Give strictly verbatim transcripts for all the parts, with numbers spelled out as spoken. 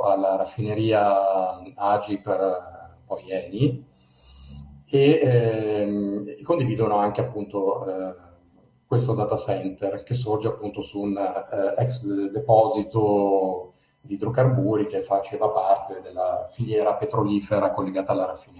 alla raffineria A G I per poi Eni, e, ehm, e condividono anche appunto eh, questo data center che sorge appunto su un eh, ex deposito di idrocarburi che faceva parte della filiera petrolifera collegata alla raffineria.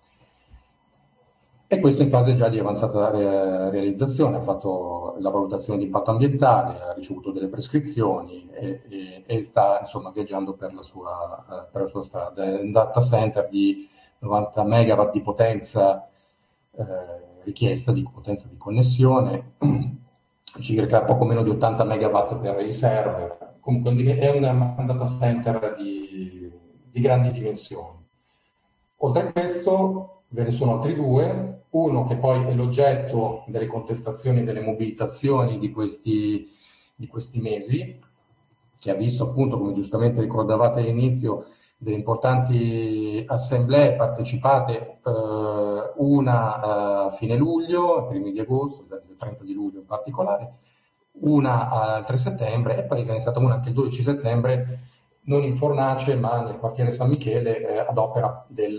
E questo in fase già di avanzata re- realizzazione, ha fatto la valutazione di impatto ambientale, ha ricevuto delle prescrizioni e, e- e sta insomma viaggiando per la sua, eh, per la sua strada. È un data center di novanta megawatt di potenza eh, richiesta, di potenza di connessione, circa poco meno di ottanta megawatt per i server. Comunque è un, un data center di, di grandi dimensioni. Oltre a questo ve ne sono altri due, uno che poi è l'oggetto delle contestazioni e delle mobilitazioni di questi, di questi mesi, che ha visto appunto, come giustamente ricordavate all'inizio, delle importanti assemblee partecipate, eh, una a fine luglio, ai primi di agosto, il trenta di luglio in particolare, una al tre settembre e poi ve ne è stata una anche il dodici settembre, non in Fornace ma nel quartiere San Michele, eh, ad opera del,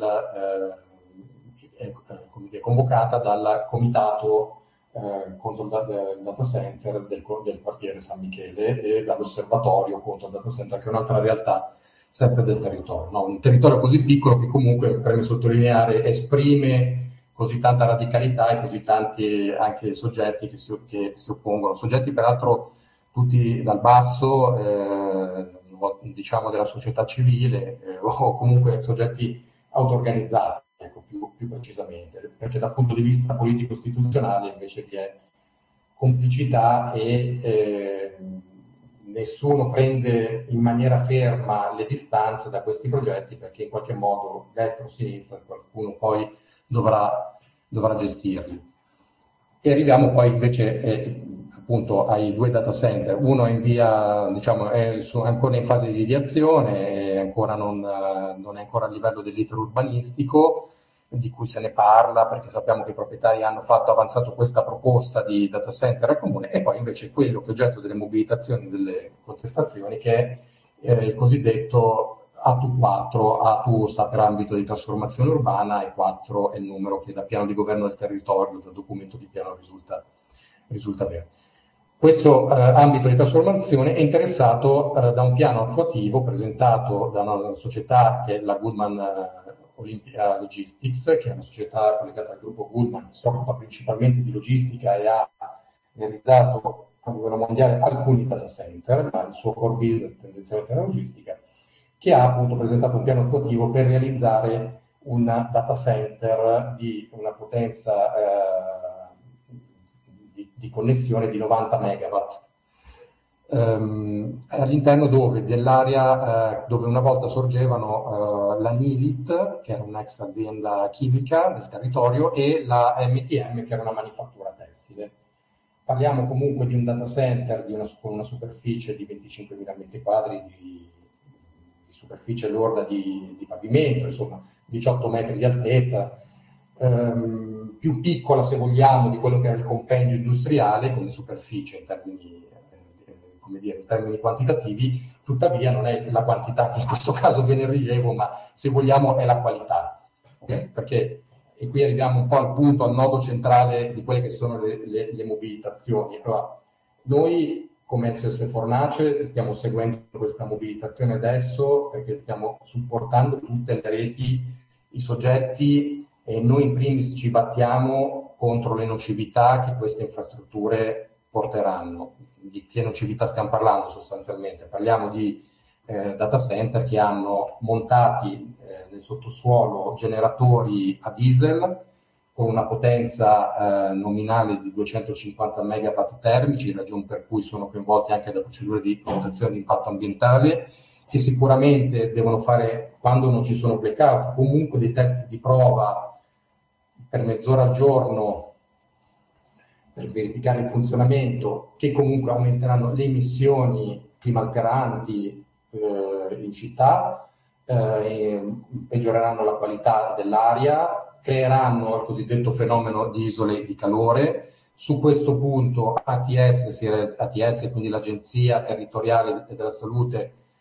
eh, eh, come dire, convocata dal comitato eh, contro il data center del, del quartiere San Michele e dall'osservatorio contro il data center, che è un'altra realtà sempre del territorio. No? Un territorio così piccolo che comunque, preme sottolineare, esprime così tanta radicalità e così tanti anche soggetti che si, che si oppongono, soggetti peraltro tutti dal basso, eh, diciamo della società civile, eh, o comunque soggetti auto-organizzati, ecco, più, più precisamente, perché dal punto di vista politico-istituzionale invece vi è complicità e eh, nessuno prende in maniera ferma le distanze da questi progetti, perché in qualche modo, destra o sinistra, qualcuno poi dovrà, dovrà gestirli. E arriviamo poi invece eh, appunto ai due data center. Uno è in via, diciamo, è su, ancora in fase di ideazione, è ancora non, non è ancora a livello dell'iter urbanistico, di cui se ne parla perché sappiamo che i proprietari hanno fatto avanzato questa proposta di data center al comune, e poi invece quello che è oggetto delle mobilitazioni, delle contestazioni, che è eh, il cosiddetto A T U quattro. A T U sta per ambito di trasformazione urbana e quattro è il numero che da piano di governo del territorio, dal documento di piano risulta, risulta vero. Questo eh, ambito di trasformazione è interessato eh, da un piano attuativo presentato da una società che è la Goodman eh, Olympia Logistics, che è una società collegata al gruppo Goodman, che si occupa principalmente di logistica e ha realizzato a livello mondiale alcuni data center, ma il suo core business tendenzialmente è la logistica, che ha appunto presentato un piano attuativo per realizzare un data center di una potenza eh, di, di connessione di novanta megawatt. Um, all'interno dove dell'area eh, dove una volta sorgevano uh, la Nilit, che era un'ex azienda chimica del territorio, e la M T M, che era una manifattura tessile. Parliamo comunque di un data center di una, con una superficie di venticinquemila metri quadri di, di superficie lorda di, di pavimento, insomma diciotto metri di altezza, um, più piccola se vogliamo di quello che era il compendio industriale come superficie in termini come dire, in termini quantitativi, tuttavia non è la quantità che in questo caso viene in rilievo, ma se vogliamo è la qualità, okay? Perché, e qui arriviamo un po' al punto, al nodo centrale di quelle che sono le, le, le mobilitazioni. Allora, noi come S O S Fornace stiamo seguendo questa mobilitazione adesso perché stiamo supportando tutte le reti, i soggetti, e noi in primis ci battiamo contro le nocività che queste infrastrutture porteranno. Di che nocività stiamo parlando sostanzialmente? Parliamo di eh, data center che hanno montati eh, nel sottosuolo generatori a diesel con una potenza eh, nominale di duecentocinquanta megawatt termici, ragione per cui sono coinvolti anche da procedure di valutazione di impatto ambientale, che sicuramente devono fare, quando non ci sono blackout, comunque dei test di prova per mezz'ora al giorno per verificare il funzionamento, che comunque aumenteranno le emissioni climalteranti eh, in città, eh, peggioreranno la qualità dell'aria, creeranno il cosiddetto fenomeno di isole di calore. Su questo punto A T S, A T S quindi l'Agenzia Territoriale della Salute,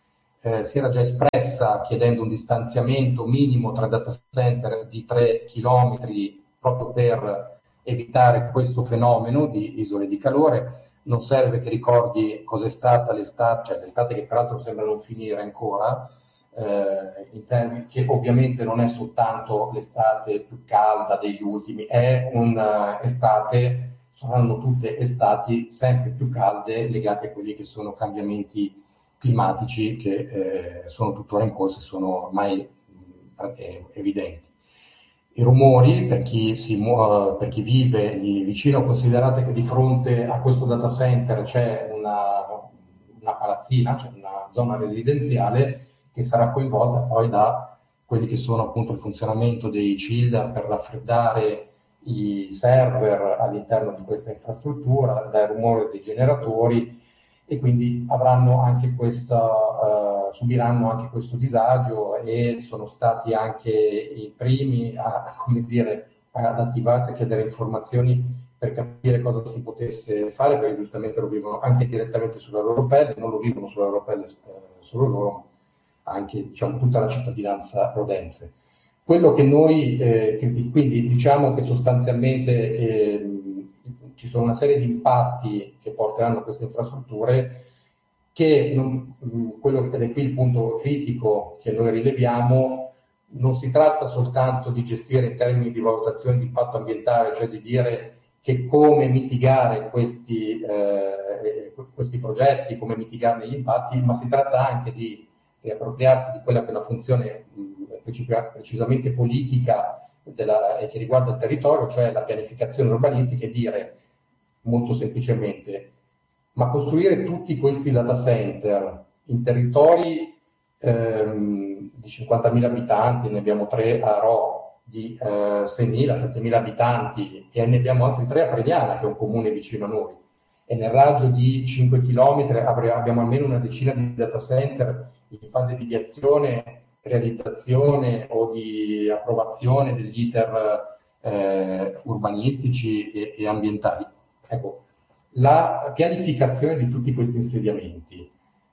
eh, si era già espressa chiedendo un distanziamento minimo tra data center di tre chilometri proprio per evitare questo fenomeno di isole di calore. Non serve che ricordi cos'è stata l'estate, cioè l'estate che peraltro sembra non finire ancora, eh, in termini, che ovviamente non è soltanto l'estate più calda degli ultimi, è un'estate, saranno tutte estati sempre più calde legate a quelli che sono cambiamenti climatici che eh, sono tuttora in corso e sono ormai mh, eh, evidenti. I rumori, per chi, si muo- per chi vive lì vicino, considerate che di fronte a questo data center c'è una, una palazzina, cioè una zona residenziale che sarà coinvolta poi da quelli che sono appunto il funzionamento dei chiller per raffreddare i server all'interno di questa infrastruttura, dal rumore dei generatori, e quindi avranno anche questa, eh, subiranno anche questo disagio, e sono stati anche i primi a, come dire, ad attivarsi, a chiedere informazioni per capire cosa si potesse fare, perché giustamente lo vivono anche direttamente sulla loro pelle, non lo vivono sulla loro pelle eh, solo loro, anche diciamo, tutta la cittadinanza rodense. Quello che noi, eh, quindi diciamo che sostanzialmente eh, ci sono una serie di impatti che porteranno a queste infrastrutture, che non, quello ed è qui il punto critico che noi rileviamo, non si tratta soltanto di gestire in termini di valutazione di impatto ambientale, cioè di dire che come mitigare questi, eh, questi progetti, come mitigarne gli impatti, ma si tratta anche di riappropriarsi di quella che è una funzione mh, precisamente politica della, e che riguarda il territorio, cioè la pianificazione urbanistica, e dire molto semplicemente: ma costruire tutti questi data center in territori ehm, di cinquantamila abitanti, ne abbiamo tre a Rho, di eh, seimila settemila abitanti, e ne abbiamo altri tre a Pregnana, che è un comune vicino a noi, e nel raggio di cinque chilometri abbiamo almeno una decina di data center in fase di ideazione, realizzazione o di approvazione degli iter eh, urbanistici e, e ambientali. Ecco, la pianificazione di tutti questi insediamenti,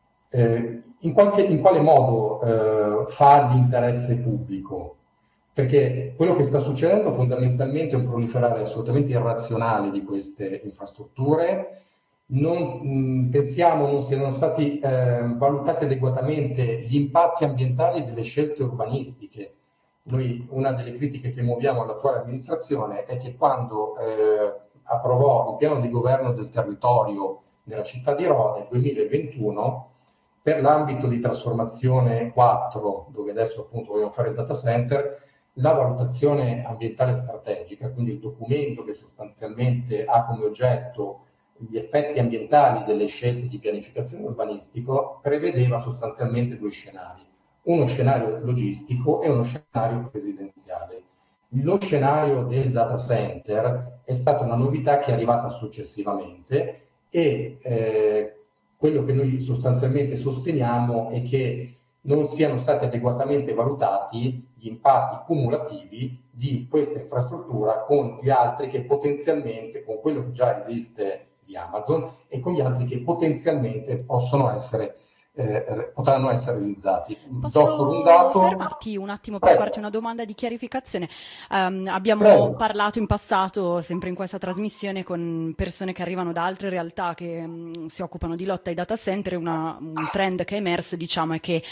eh, in, qualche, in quale modo eh, fa l'interesse pubblico? Perché quello che sta succedendo fondamentalmente è un proliferare assolutamente irrazionale di queste infrastrutture. Non, mh, pensiamo non siano stati eh, valutati adeguatamente gli impatti ambientali delle scelte urbanistiche. Noi, una delle critiche che muoviamo all'attuale amministrazione è che quando eh, approvò il piano di governo del territorio nella città di Rho nel duemilaventuno, per l'ambito di trasformazione quattro, dove adesso appunto vogliamo fare il data center, la valutazione ambientale strategica, quindi il documento che sostanzialmente ha come oggetto gli effetti ambientali delle scelte di pianificazione urbanistico, prevedeva sostanzialmente due scenari: uno scenario logistico e uno scenario residenziale. Lo scenario del data center è stata una novità che è arrivata successivamente, e eh, quello che noi sostanzialmente sosteniamo è che non siano stati adeguatamente valutati gli impatti cumulativi di questa infrastruttura con gli altri che potenzialmente, con quello che già esiste di Amazon e con gli altri che potenzialmente possono essere eh, potranno essere realizzati. Do solo un Posso dato. fermarti un attimo per Prego. farti una domanda di chiarificazione? Um, abbiamo Prego. parlato in passato, sempre in questa trasmissione, con persone che arrivano da altre realtà che um, si occupano di lotta ai data center. Una, un trend che è emerso, diciamo, è che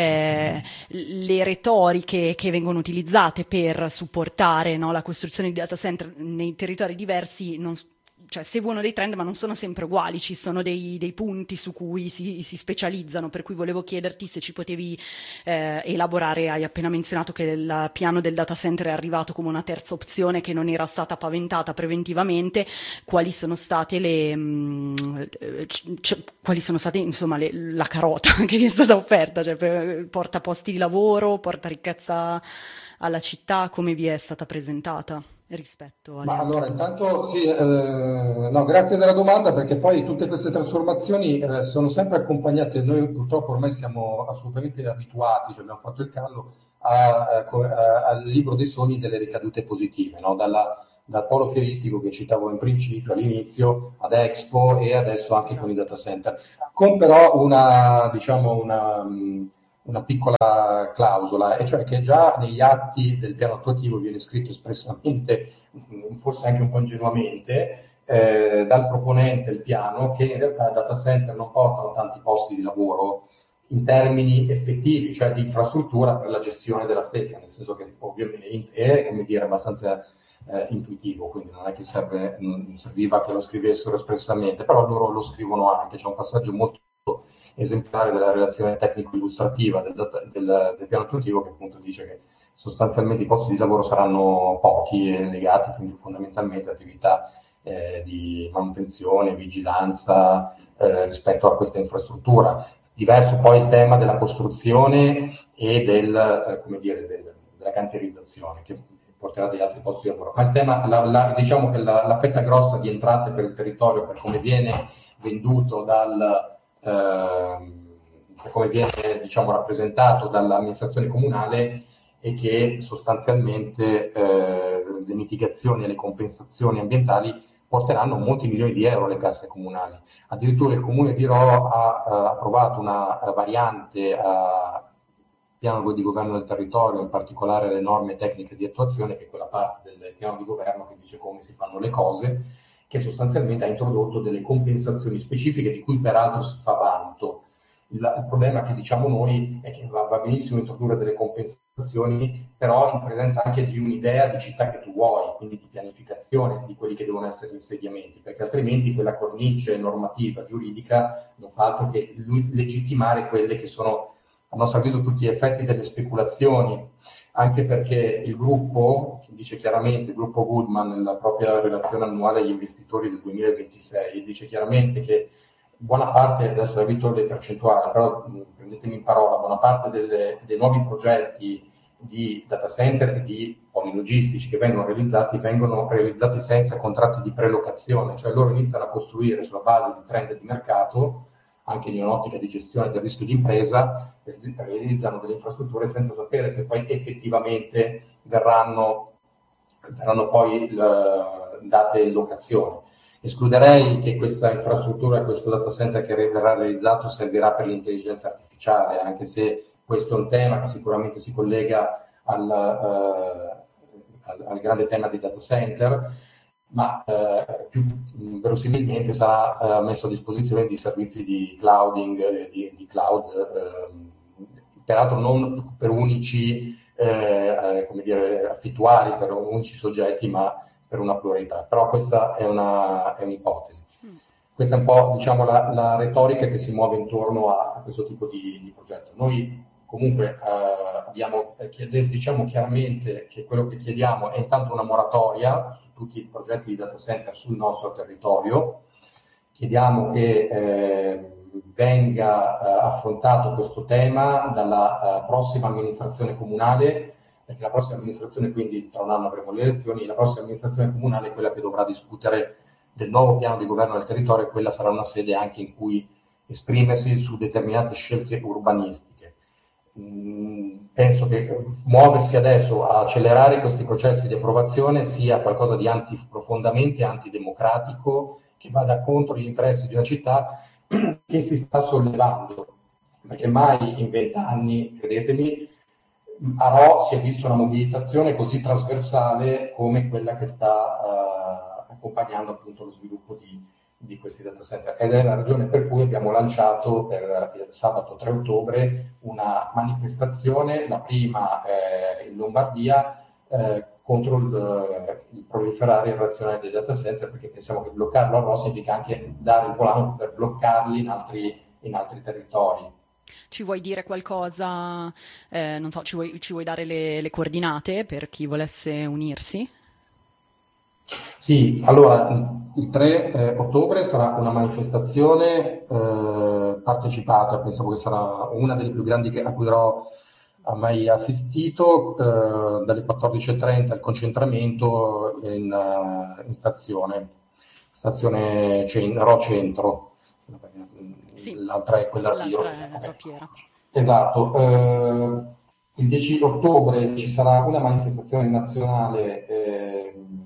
eh, le retoriche che vengono utilizzate per supportare, no, la costruzione di data center nei territori diversi non cioè seguono dei trend, ma non sono sempre uguali, ci sono dei, dei punti su cui si, si specializzano, per cui volevo chiederti se ci potevi eh, elaborare. Hai appena menzionato che il piano del data center è arrivato come una terza opzione che non era stata paventata preventivamente. Quali sono state le mh, c- quali sono state insomma le, la carota che vi è stata offerta, cioè, per, porta posti di lavoro, porta ricchezza alla città, come vi è stata presentata rispetto alle Ma altre allora, due? intanto sì, eh, no, grazie della domanda, perché poi tutte queste trasformazioni eh, sono sempre accompagnate. Noi purtroppo ormai siamo assolutamente abituati, cioè abbiamo fatto il callo a- a- a- al libro dei sogni delle ricadute positive, no? Dalla dal polo fieristico che citavo in principio all'inizio, ad Expo e adesso anche Esatto. con i data center, con però una, diciamo, una, una piccola clausola, e cioè che già negli atti del piano attuativo viene scritto espressamente, forse anche un po' ingenuamente, eh, dal proponente il piano, che in realtà i data center non portano tanti posti di lavoro in termini effettivi, cioè di infrastruttura per la gestione della stessa, nel senso che ovviamente è, come dire, abbastanza eh, intuitivo, quindi non è che serve, non serviva che lo scrivessero espressamente, però loro lo scrivono anche, c'è un passaggio molto esemplare della relazione tecnico-illustrativa del, del, del piano attuativo che appunto dice che sostanzialmente i posti di lavoro saranno pochi e legati quindi fondamentalmente a attività eh, di manutenzione, vigilanza eh, rispetto a questa infrastruttura. Diverso poi il tema della costruzione e del, eh, come dire, del, della cantierizzazione, che porterà degli altri posti di lavoro. Ma il tema, la, la, diciamo che la, la fetta grossa di entrate per il territorio, per come viene venduto dal, eh, per come viene diciamo, rappresentato dall'amministrazione comunale, e che sostanzialmente eh, le mitigazioni e le compensazioni ambientali porteranno molti milioni di euro alle casse comunali. Addirittura il Comune di Rho ha uh, approvato una uh, variante a piano di governo del territorio, in particolare le norme tecniche di attuazione, che è quella parte del piano di governo che dice come si fanno le cose, che sostanzialmente ha introdotto delle compensazioni specifiche di cui peraltro si fa vanto. Il, il problema che diciamo noi è che va, va benissimo introdurre delle compensazioni, però in presenza anche di un'idea di città che tu vuoi, quindi di pianificazione di quelli che devono essere gli insediamenti, perché altrimenti quella cornice normativa, giuridica, non fa altro che legittimare quelle che sono, a nostro avviso, tutti gli effetti delle speculazioni, anche perché il gruppo, che dice chiaramente, il gruppo Goodman, nella propria relazione annuale agli investitori del duemilaventisei, dice chiaramente che buona parte, adesso evito le percentuali, però mh, prendetemi in parola, buona parte delle, dei nuovi progetti di data center e di polilogistici che vengono realizzati, vengono realizzati senza contratti di prelocazione, cioè loro iniziano a costruire sulla base di trend di mercato, anche in un'ottica di gestione del rischio di impresa, realizzano delle infrastrutture senza sapere se poi effettivamente verranno, verranno poi il, date in locazione. Escluderei che questa infrastruttura, questo data center che verrà realizzato servirà per l'intelligenza artificiale, anche se questo è un tema che sicuramente si collega al, uh, al, al grande tema dei data center, ma uh, più mh, verosimilmente sarà uh, messo a disposizione di servizi di clouding, eh, di, di cloud, uh, peraltro non per unici eh, come dire, affittuari, per unici soggetti, ma per una pluralità, però questa è, una, è un'ipotesi. Mm. Questa è un po' diciamo, la, la retorica che si muove intorno a, a questo tipo di, di progetto. Noi comunque eh, abbiamo, eh, chiede, diciamo chiaramente che quello che chiediamo è intanto una moratoria su tutti i progetti di data center sul nostro territorio, chiediamo che eh, venga eh, affrontato questo tema dalla eh, prossima amministrazione comunale, perché la prossima amministrazione, quindi tra un anno avremo le elezioni, la prossima amministrazione comunale è quella che dovrà discutere del nuovo piano di governo del territorio, e quella sarà una sede anche in cui esprimersi su determinate scelte urbanistiche. Mm, penso che muoversi adesso a accelerare questi processi di approvazione sia qualcosa di anti, profondamente antidemocratico, che vada contro gli interessi di una città che si sta sollevando, perché mai in vent'anni, credetemi, a Rho si è vista una mobilitazione così trasversale come quella che sta uh, accompagnando appunto lo sviluppo di, di questi data center, ed è la ragione per cui abbiamo lanciato per il sabato tre ottobre una manifestazione, la prima eh, in Lombardia, eh, contro il, il proliferare irrazionale dei data center, perché pensiamo che bloccarlo a Rho significa anche dare il volano per bloccarli in altri, in altri territori. Ci vuoi dire qualcosa, eh, non so, ci vuoi, ci vuoi dare le, le coordinate per chi volesse unirsi? Sì, allora il tre eh, ottobre sarà una manifestazione eh, partecipata, pensavo che sarà una delle più grandi che, a cui Rho ha mai assistito, eh, dalle quattordici e trenta il concentramento in, uh, in stazione, stazione Cen- Rho Centro. Sì, L'altra è quella di l'altra è okay. la fiera. Esatto. Eh, il dieci ottobre ci sarà una manifestazione nazionale eh,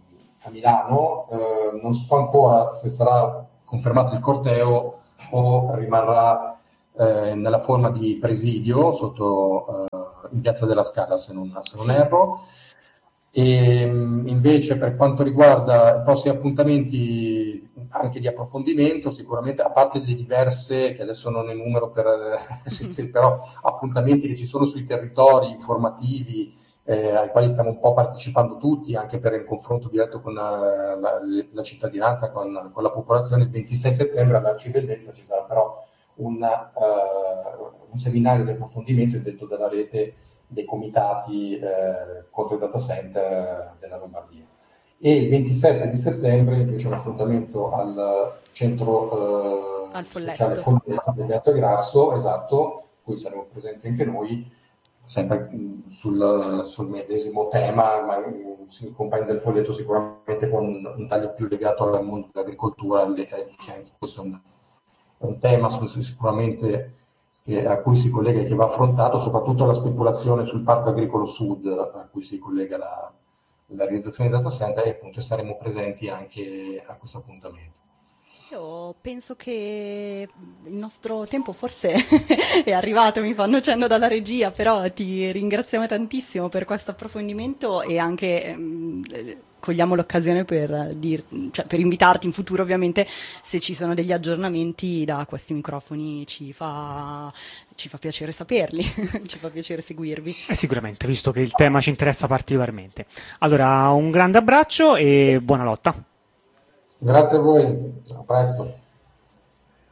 a Milano. Eh, non so ancora se sarà confermato il corteo o rimarrà eh, nella forma di presidio sotto, eh, in Piazza della Scala, se non, se non Sì. erro. E invece per quanto riguarda i prossimi appuntamenti anche di approfondimento, sicuramente a parte le diverse, che adesso non enumero per, però appuntamenti che ci sono sui territori informativi, eh, ai quali stiamo un po' partecipando tutti, anche per il confronto diretto con la, la, la cittadinanza, con, con la popolazione. Il ventisei settembre all'Arcibellezza ci sarà però un, uh, un seminario di approfondimento indetto dalla rete dei comitati eh, contro i data center della Lombardia. E il ventisette di settembre invece un appuntamento al centro eh, Al sociale Folletto. Folletto del Beato Grasso, esatto, cui saremo presenti anche noi, sempre mh, sul, sul medesimo tema, ma mh, si compagna del Folletto sicuramente con un taglio più legato al mondo dell'agricoltura, e anche questo è un, è un tema sicuramente che, a cui si collega e che va affrontato, soprattutto la speculazione sul parco agricolo sud, a cui si collega la, la realizzazione di data center, e appunto saremo presenti anche a questo appuntamento. Io penso che il nostro tempo forse è arrivato, mi fanno cenno dalla regia, però ti ringraziamo tantissimo per questo approfondimento e anche ehm, cogliamo l'occasione per, dir, cioè per invitarti in futuro, ovviamente, se ci sono degli aggiornamenti da questi microfoni ci fa, ci fa piacere saperli, ci fa piacere seguirvi. Eh, sicuramente, visto che il tema ci interessa particolarmente. Allora, un grande abbraccio e buona lotta. Grazie a voi, a presto.